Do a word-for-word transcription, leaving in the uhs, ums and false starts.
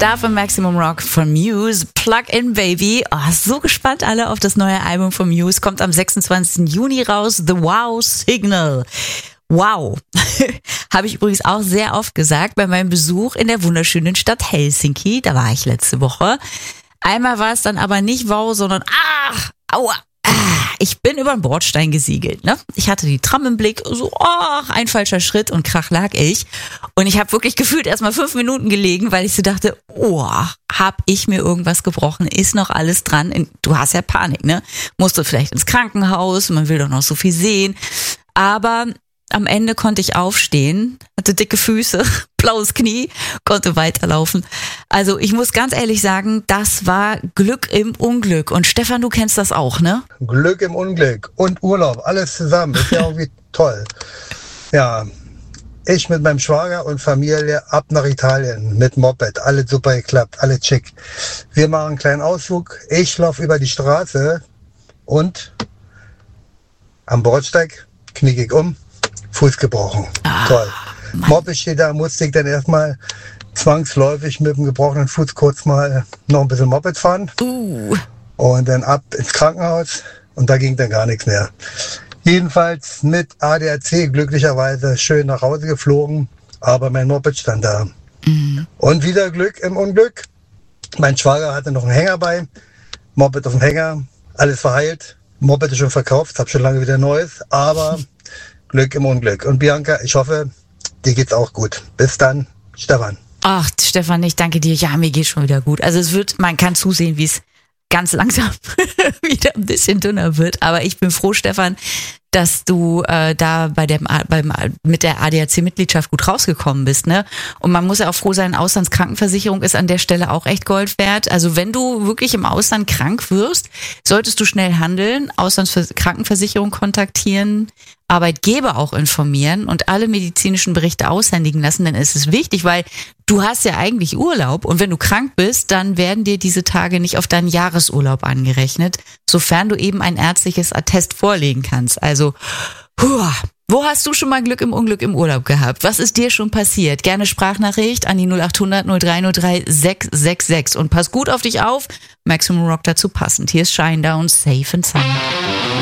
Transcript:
Da von Maximum Rock von Muse, Plug In Baby. Oh, so gespannt alle auf das neue Album von Muse. Kommt am sechsundzwanzigsten Juni raus. The Wow Signal. Wow. Habe ich übrigens auch sehr oft gesagt bei meinem Besuch in der wunderschönen Stadt Helsinki. Da war ich letzte Woche. Einmal war es dann aber nicht wow, sondern ach, aua. Ich bin über den Bordstein gesiegelt. Ne? Ich hatte die Tram im Blick, so, ach, ein falscher Schritt und krach lag ich. Und ich habe wirklich gefühlt erst mal fünf Minuten gelegen, weil ich so dachte, oh, hab ich mir irgendwas gebrochen? Ist noch alles dran? Du hast ja Panik, ne? Musst du vielleicht ins Krankenhaus, man will doch noch so viel sehen. Aber am Ende konnte ich aufstehen, hatte dicke Füße, blaues Knie, konnte weiterlaufen. Also ich muss ganz ehrlich sagen, das war Glück im Unglück. Und Stefan, du kennst das auch, ne? Glück im Unglück und Urlaub, alles zusammen. Ist ja irgendwie toll. Ja, ich mit meinem Schwager und Familie ab nach Italien mit Moped. Alles super geklappt, alles schick. Wir machen einen kleinen Ausflug. Ich laufe über die Straße und am Bordsteig knick ich um. Fuß gebrochen. Ah, toll. Mann. Moped steht da, musste ich dann erstmal zwangsläufig mit dem gebrochenen Fuß kurz mal noch ein bisschen Moped fahren. Uh. Und dann ab ins Krankenhaus und da ging dann gar nichts mehr. Jedenfalls mit A D A C glücklicherweise schön nach Hause geflogen, aber mein Moped stand da. Mhm. Und wieder Glück im Unglück. Mein Schwager hatte noch einen Hänger bei, Moped auf dem Hänger, alles verheilt. Moped ist schon verkauft, hab schon lange wieder Neues, aber Glück im Unglück. Und Bianca, ich hoffe, dir geht's auch gut. Bis dann, Stefan. Ach, Stefan, ich danke dir. Ja, mir geht's schon wieder gut. Also es wird, man kann zusehen, wie es ganz langsam wieder ein bisschen dünner wird. Aber ich bin froh, Stefan, dass du äh, da bei dem, beim, mit der A D A C-Mitgliedschaft gut rausgekommen bist, ne? Und man muss ja auch froh sein, Auslandskrankenversicherung ist an der Stelle auch echt Gold wert. Also wenn du wirklich im Ausland krank wirst, solltest du schnell handeln, Auslandskrankenversicherung kontaktieren, Arbeitgeber auch informieren und alle medizinischen Berichte aushändigen lassen, denn es ist wichtig, weil du hast ja eigentlich Urlaub und wenn du krank bist, dann werden dir diese Tage nicht auf deinen Jahresurlaub angerechnet, sofern du eben ein ärztliches Attest vorlegen kannst. Also, puh, wo hast du schon mal Glück im Unglück im Urlaub gehabt? Was ist dir schon passiert? Gerne Sprachnachricht an die null acht hundert null drei null drei sechs sechs sechs und pass gut auf dich auf. Maximum Rock dazu passend. Hier ist Shinedown, Safe and Sound.